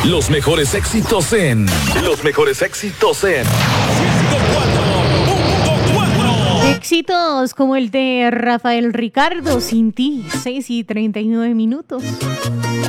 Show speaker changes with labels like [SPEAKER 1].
[SPEAKER 1] Los mejores éxitos en. Los mejores éxitos en.
[SPEAKER 2] 104.4. Éxitos como el de Rafael Ricardo, Sin ti, 6:39.